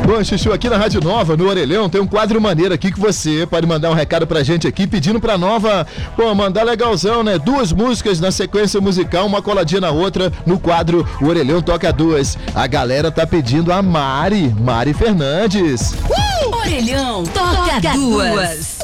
Bom, Chuchu, aqui na Rádio Nova, no Orelhão, tem um quadro maneiro aqui que você pode mandar um recado pra gente aqui, pedindo pra Nova, mandar legalzão, né? 2 músicas na sequência musical, uma coladinha na outra, no quadro O Orelhão Toca 2. A galera tá pedindo a Mari Fernandes. Orelhão Toca 2.